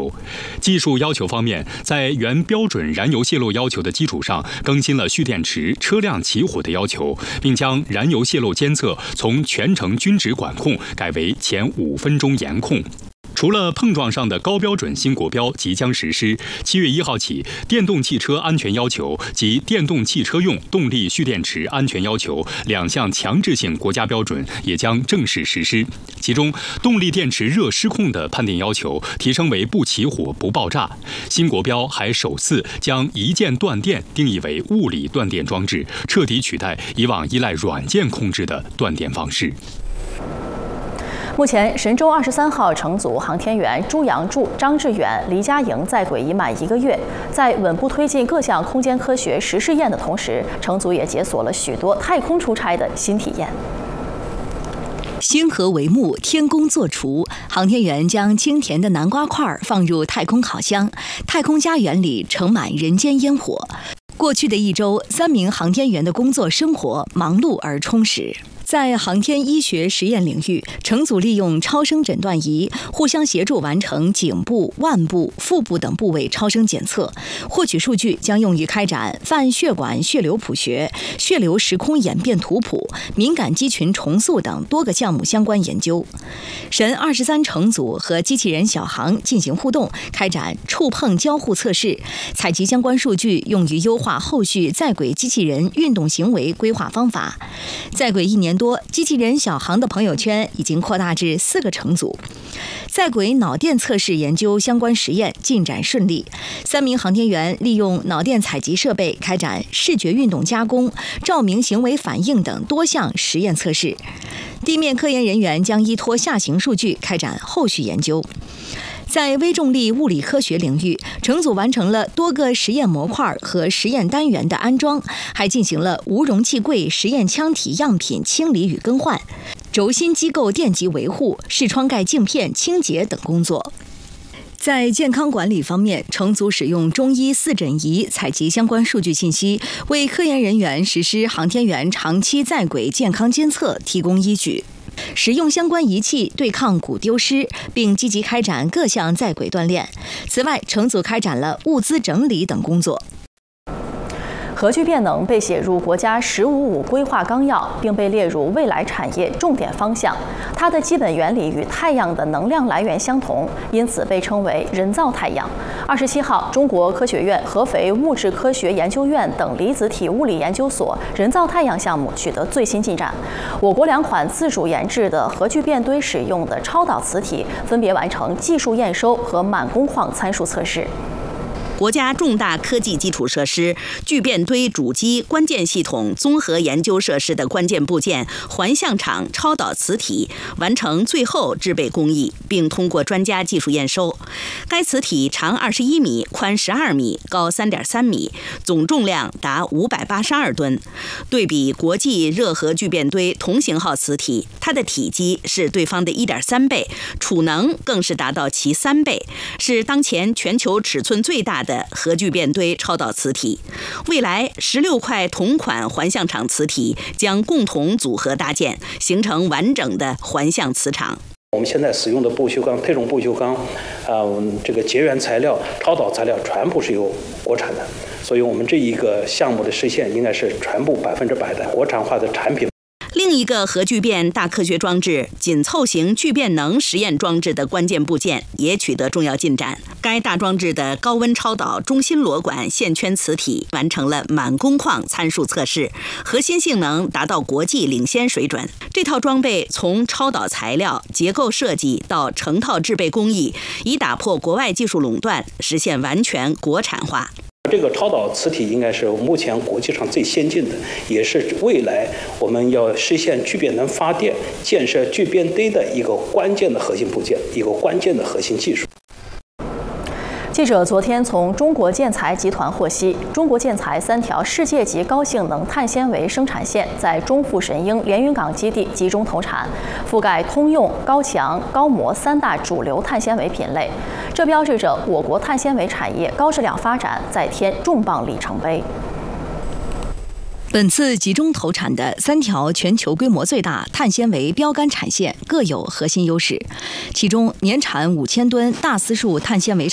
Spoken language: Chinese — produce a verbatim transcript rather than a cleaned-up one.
求。技术要求方面，在原标准燃油泄漏要求的基础上，更新了蓄电池、车辆起火的要求，并将燃油泄漏监测从全程均值管控改为前五分钟严控。除了碰撞上的高标准新国标即将实施，七月一号起，电动汽车安全要求及电动汽车用动力蓄电池安全要求两项强制性国家标准也将正式实施。其中，动力电池热失控的判定要求提升为不起火、不爆炸。新国标还首次将一键断电定义为物理断电装置，彻底取代以往依赖软件控制的断电方式。 目前，神舟二十三号乘组航天员朱杨柱、张志远、黎佳莹在轨已满一个月，在稳步推进各项空间科学实试验的同时，乘组也解锁了许多太空出差的新体验。 星河帷幕，天宫坐厨，航天员将清甜的南瓜块放入太空烤箱，太空家园里盛满人间烟火。过去的一周，三名航天员的工作生活忙碌而充实。在航天医学实验领域，乘组利用超声诊断仪互相协助完成颈部、腕部、腹部等部位超声检测，获取数据将用于开展泛血管血流谱学、血流时空演变图谱、敏感肌群重塑等多个项目相关研究。神二十三乘组和机器人小航进行互动，开展触碰交互测试，采集相关数据用于优化后续在轨机器人运动行为规划方法。在轨一年多，机器人小航的朋友圈已经扩大至四个乘组。在轨脑电测试研究相关实验进展顺利，三名航天员利用脑电采集设备开展视觉运动加工、照明行为反应等多项实验测试。地面科研人员将依托下行数据开展后续研究。在微重力物理科学领域，乘组完成了多个实验模块和实验单元的安装，还进行了无容器柜实验腔体样品清理与更换、轴心机构电极维护、视窗盖镜片清洁等工作。在健康管理方面，乘组使用中医四诊仪采集相关数据信息，为科研人员实施航天员长期在轨健康监测提供依据。使用相关仪器对抗骨丢失，并积极开展各项在轨锻炼。此外，乘组开展了物资整理等工作。 核聚变能被写入国家“十五五”规划纲要，并被列入未来产业重点方向。它的基本原理与太阳的能量来源相同，因此被称为人造太阳。二十七号，中国科学院合肥物质科学研究院等离子体物理研究所人造太阳项目取得最新进展。我国两款自主研制的核聚变堆使用的超导磁体分别完成技术验收和满工况参数测试。 国家重大科技基础设施聚变堆主机关键系统综合研究设施的关键部件环象场超导磁体完成最后制备工艺，并通过专家技术验收。该磁体长二十一米，宽十二米，高三点三米，总重量达五百八十二吨。对比国际热核聚变堆同型号磁体，它的体积是对方的一点三倍，储能更是达到其三倍，是当前全球尺寸最大的的核聚变堆超导磁体。未来十六块同款环象场磁体将共同组合搭建，形成完整的环象磁场。 我们现在使用的不锈钢、配重不锈钢，啊、呃，这个结缘材料、超导材料全部是由国产的，所以我们这一个项目的实现应该是全部百分之百的国产化的产品。 另一个核聚变大科学装置紧凑型聚变能实验装置的关键部件也取得重要进展。该大装置的高温超导中心螺管线圈磁体完成了满工况参数测试，核心性能达到国际领先水准。这套装备从超导材料、结构设计到成套制备工艺，以打破国外技术垄断，实现完全国产化。 这个超导磁体应该是目前国际上最先进的，也是未来我们要实现聚变能发电、建设聚变堆的一个关键的核心部件，一个关键的核心技术。 记者昨天从中国建材集团获悉，中国建材三条世界级高性能碳纤维生产线在中富神鹰连云港基地集中投产，覆盖通用、高强、高模三大主流碳纤维品类。这标志着我国碳纤维产业高质量发展再添重磅里程碑。 本次集中投产的三条全球规模最大碳纤维标杆产线各有核心优势，其中年产五千吨大丝数碳纤维